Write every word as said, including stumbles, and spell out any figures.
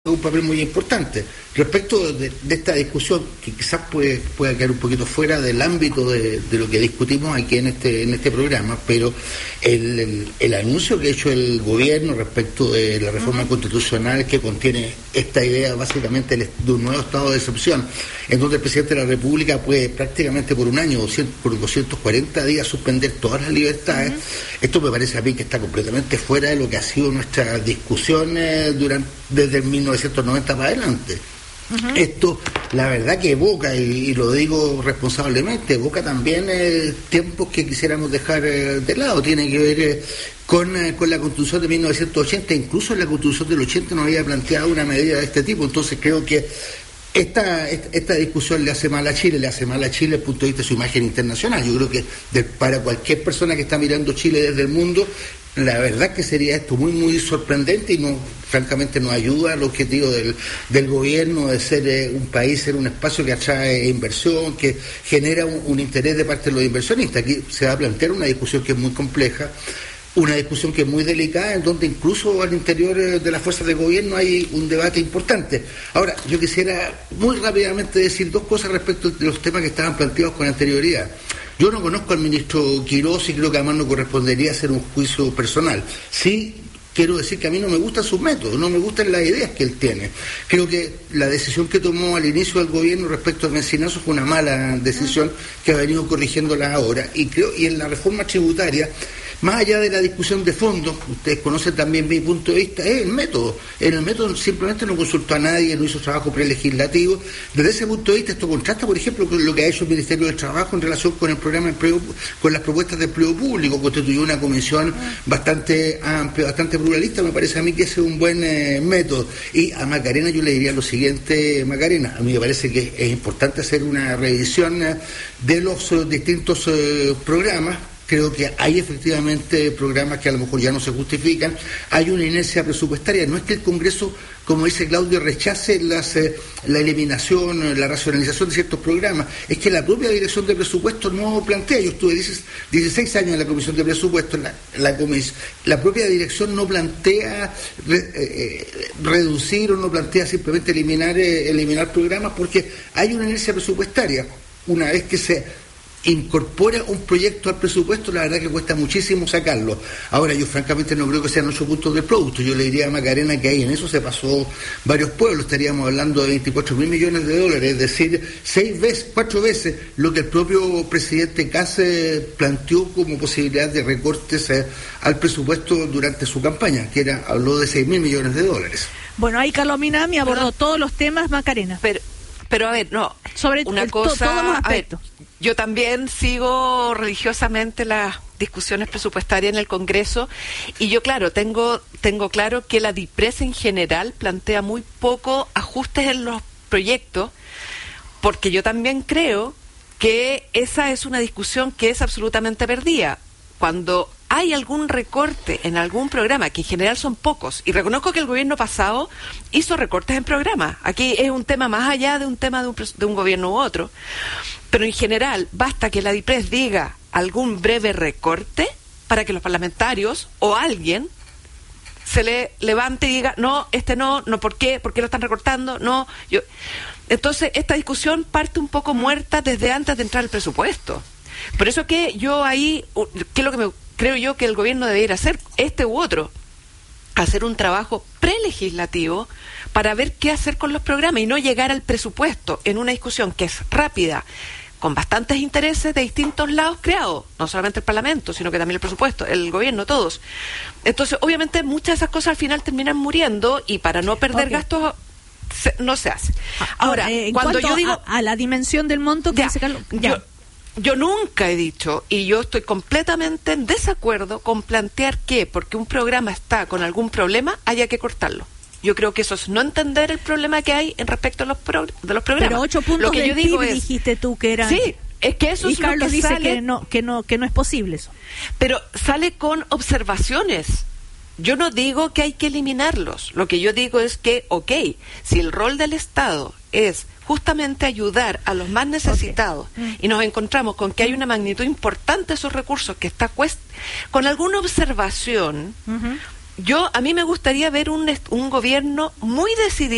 un papel muy importante. Respecto de, de esta discusión, que quizás puede, pueda quedar un poquito fuera del ámbito de, de lo que discutimos aquí en este en este programa, pero el, el, el anuncio que ha hecho el gobierno respecto de la reforma uh-huh. constitucional, que contiene esta idea básicamente de un nuevo estado de excepción, en donde el presidente de la República puede prácticamente por un año, doscientos, por doscientos cuarenta días, suspender todas las libertades. Uh-huh. Esto me parece a mí que está completamente fuera de lo que ha sido nuestra discusión eh, durante, desde mil novecientos noventa para adelante. Uh-huh. Esto, la verdad que evoca, y, y lo digo responsablemente, evoca también eh, tiempos que quisiéramos dejar eh, de lado. Tiene que ver eh, con, eh, con la Constitución de mil novecientos ochenta, incluso en la Constitución del ochenta no había planteado una medida de este tipo. Entonces creo que esta, esta, esta discusión le hace mal a Chile, le hace mal a Chile desde el punto de vista de su imagen internacional. Yo creo que de, para cualquier persona que está mirando Chile desde el mundo, la verdad que sería esto muy muy sorprendente y no, francamente no ayuda al objetivo del, del gobierno de ser eh, un país, ser un espacio que atrae inversión, que genera un, un interés de parte de los inversionistas. Aquí se va a plantear una discusión que es muy compleja, una discusión que es muy delicada, en donde incluso al interior de las fuerzas de gobierno hay un debate importante. Ahora, yo quisiera muy rápidamente decir dos cosas respecto de los temas que estaban planteados con anterioridad. Yo no conozco al ministro Quirós y creo que además no correspondería hacer un juicio personal. Sí, quiero decir que a mí no me gustan sus métodos, no me gustan las ideas que él tiene. Creo que la decisión que tomó al inicio del gobierno respecto al mencinazo fue una mala decisión que ha venido corrigiéndola ahora. Y creo, y en la reforma tributaria, más allá de la discusión de fondo, ustedes conocen también mi punto de vista, es el método. En el método simplemente no consultó a nadie, no hizo trabajo prelegislativo. Desde ese punto de vista esto contrasta, por ejemplo, con lo que ha hecho el Ministerio del Trabajo en relación con el programa de empleo, con las propuestas de empleo público. Constituyó una comisión bastante amplia, bastante pluralista. Me parece a mí que ese es un buen eh, método. Y a Macarena yo le diría lo siguiente, Macarena, a mí me parece que es importante hacer una revisión eh, de los eh, distintos eh, programas. Creo que hay efectivamente programas que a lo mejor ya no se justifican, hay una inercia presupuestaria. No es que el Congreso, como dice Claudio, rechace las, eh, la eliminación, la racionalización de ciertos programas, es que la propia Dirección de Presupuestos no plantea. Yo estuve dieciséis años en la Comisión de Presupuestos, la, la, comis, la propia dirección no plantea re, eh, reducir o no plantea simplemente eliminar, eh, eliminar programas, porque hay una inercia presupuestaria. Una vez que se incorpora un proyecto al presupuesto, la verdad que cuesta muchísimo sacarlo. Ahora, yo francamente no creo que sean ocho puntos del producto. Yo le diría a Macarena que ahí en eso se pasó varios pueblos. Estaríamos hablando de veinticuatro mil millones de dólares, es decir, seis veces, cuatro veces lo que el propio presidente Case planteó como posibilidad de recortes eh, al presupuesto durante su campaña, que era habló de seis mil millones de dólares. Bueno, ahí Carlos Minami abordó Perdón. todos los temas, Macarena. Pero, pero a ver, no, sobre una el, cosa, to, todos los a ver, aspectos. Yo también sigo religiosamente las discusiones presupuestarias en el Congreso y yo, claro, tengo tengo claro que la DIPRES en general plantea muy poco ajustes en los proyectos, porque yo también creo que esa es una discusión que es absolutamente perdida. Cuando hay algún recorte en algún programa, que en general son pocos, y reconozco que el gobierno pasado hizo recortes en programas. Aquí es un tema más allá de un tema de un, de un gobierno u otro. Pero en general, basta que la DIPRES diga algún breve recorte para que los parlamentarios o alguien se le levante y diga, no, este no, no, ¿por qué? ¿Por qué lo están recortando? No, yo... Entonces, esta discusión parte un poco muerta desde antes de entrar el presupuesto. Por eso que yo ahí, ¿qué es lo que me, creo yo que el gobierno debería hacer, este u otro? Hacer un trabajo prelegislativo para ver qué hacer con los programas y no llegar al presupuesto en una discusión que es rápida, con bastantes intereses de distintos lados creados, no solamente el Parlamento, sino que también el presupuesto, el gobierno, todos. Entonces, obviamente, muchas de esas cosas al final terminan muriendo y para no perder okay. gastos se, no se hace. Ahora, Ahora eh, cuando yo digo a, a la dimensión del monto que ya, dice Carlos, ya. Yo, Yo nunca he dicho, y yo estoy completamente en desacuerdo con plantear que porque un programa está con algún problema haya que cortarlo. Yo creo que eso es no entender el problema que hay en respecto a los pro, de los programas. Pero ocho puntos lo que del yo digo P I B es, dijiste tú que eran... Sí, es que eso y es Carlos lo que dice sale, que no, que no, que no es posible eso. Pero sale con observaciones. Yo no digo que hay que eliminarlos. Lo que yo digo es que, ok, si el rol del Estado es justamente ayudar a los más necesitados okay. y nos encontramos con que hay una magnitud importante de esos recursos que está cuest- con alguna observación, uh-huh. yo a mí me gustaría ver un, un gobierno muy decidido